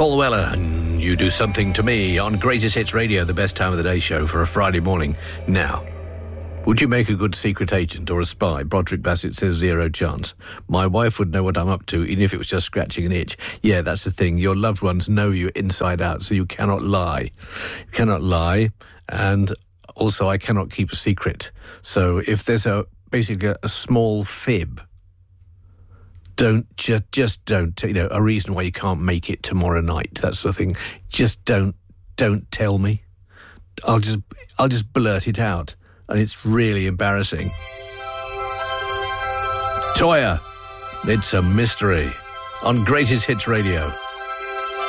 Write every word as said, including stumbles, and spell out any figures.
Paul Weller, and You Do Something to Me on Greatest Hits Radio, the best time of the day show for a Friday morning. Now, would you make a good secret agent or a spy? Broderick Bassett says zero chance. My wife would know what I'm up to, even if it was just scratching an itch. Yeah, that's the thing. Your loved ones know you inside out, so you cannot lie. You cannot lie, and also I cannot keep a secret. So if there's a basically a, a small fib, don't just just don't you know a reason why you can't make it tomorrow night, that sort of thing. Just don't don't tell me. I'll just I'll just blurt it out, and it's really embarrassing. Toyah, It's a Mystery on Greatest Hits Radio.